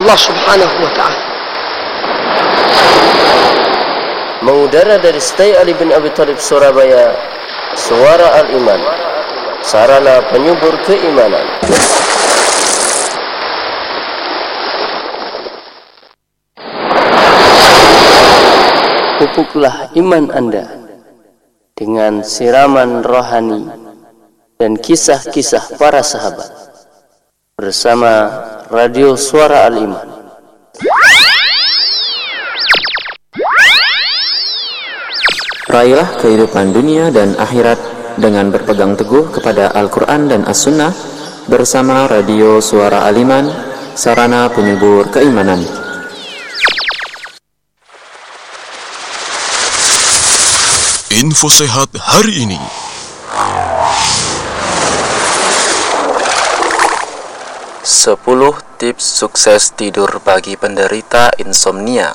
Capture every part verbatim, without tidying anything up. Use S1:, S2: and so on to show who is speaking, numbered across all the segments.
S1: Allah Subhanahu wa ta'ala.
S2: Mengudara dari Stay Ali bin Abi Thalib Surabaya, Suara Al-Iman, sarana penyubur keimanan. Pupuklah iman Anda dengan siraman rohani dan kisah-kisah para sahabat bersama Radio Suara Al-Iman.
S3: Raihlah kehidupan dunia dan akhirat dengan berpegang teguh kepada Al-Quran dan As-Sunnah bersama Radio Suara Al-Iman, sarana penyubur keimanan.
S4: Info sehat hari ini.
S5: sepuluh tips sukses tidur bagi penderita insomnia.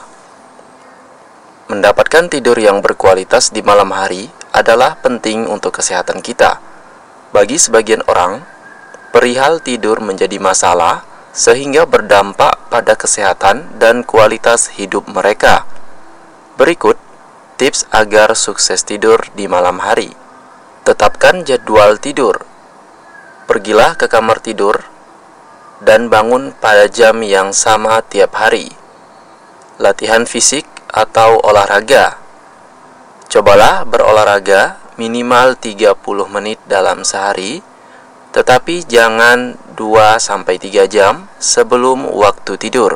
S5: Mendapatkan tidur yang berkualitas di malam hari adalah penting untuk kesehatan kita. Bagi sebagian orang, perihal tidur menjadi masalah sehingga berdampak pada kesehatan dan kualitas hidup mereka. Berikut tips agar sukses tidur di malam hari. Tetapkan jadwal tidur. Pergilah ke kamar tidur dan bangun pada jam yang sama tiap hari. Latihan fisik atau olahraga. Cobalah berolahraga minimal tiga puluh menit dalam sehari, tetapi jangan dua sampai tiga jam sebelum waktu tidur.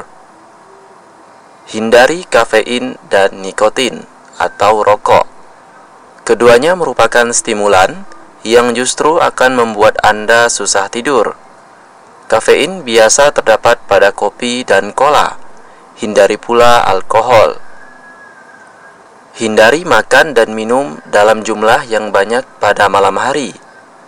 S5: Hindari kafein dan nikotin atau rokok. Keduanya merupakan stimulan yang justru akan membuat Anda susah tidur. Kafein biasa terdapat pada kopi dan cola. Hindari pula alkohol. Hindari makan dan minum dalam jumlah yang banyak pada malam hari.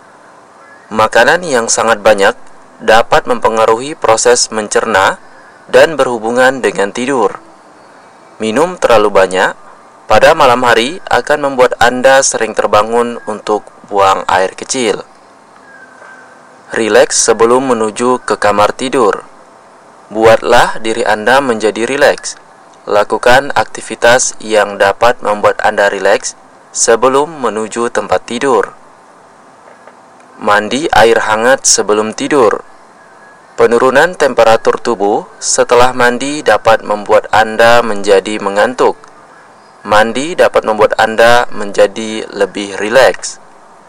S5: Makanan yang sangat banyak dapat mempengaruhi proses mencerna dan berhubungan dengan tidur. Minum terlalu banyak pada malam hari akan membuat Anda sering terbangun untuk buang air kecil. Rileks sebelum menuju ke kamar tidur. Buatlah diri Anda menjadi rileks. Lakukan aktivitas yang dapat membuat Anda rileks sebelum menuju tempat tidur. Mandi air hangat sebelum tidur. Penurunan temperatur tubuh setelah mandi dapat membuat Anda menjadi mengantuk. Mandi dapat membuat Anda menjadi lebih rileks.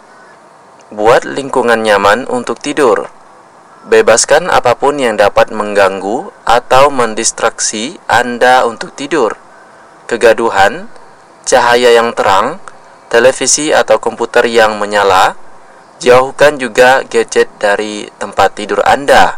S5: Buat lingkungan nyaman untuk tidur. Bebaskan apapun yang dapat mengganggu atau mendistraksi Anda untuk tidur. Kegaduhan, cahaya yang terang, televisi atau komputer yang menyala. Jauhkan juga gadget dari tempat tidur Anda.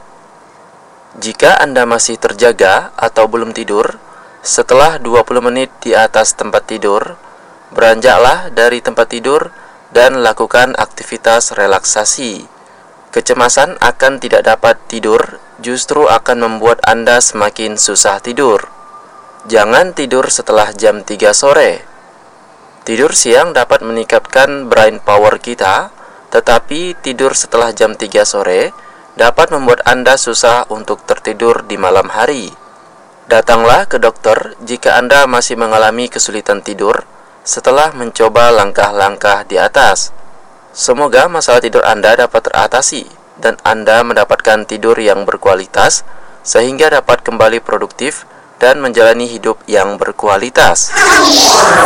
S5: Jika Anda masih terjaga atau belum tidur, setelah dua puluh menit di atas tempat tidur, beranjaklah dari tempat tidur dan lakukan aktivitas relaksasi. Kecemasan akan tidak dapat tidur justru akan membuat Anda semakin susah tidur. Jangan tidur setelah jam tiga sore. Tidur siang dapat meningkatkan brain power kita, tetapi tidur setelah jam tiga sore dapat membuat Anda susah untuk tertidur di malam hari. Datanglah ke dokter jika Anda masih mengalami kesulitan tidur setelah mencoba langkah-langkah di atas. Semoga masalah tidur Anda dapat teratasi dan Anda mendapatkan tidur yang berkualitas sehingga dapat kembali produktif dan menjalani hidup yang berkualitas.